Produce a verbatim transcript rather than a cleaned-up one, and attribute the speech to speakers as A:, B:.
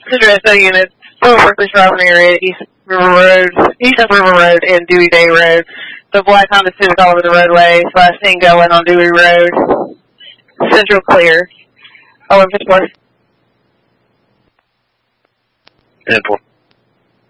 A: Central units, Fort Worth driving area, East River Road, East of River Road, and Dewey Day Road. The black Honda Civic all over the roadway, slash thing going on Dewey Road. Central clear. All over the place.
B: ten four.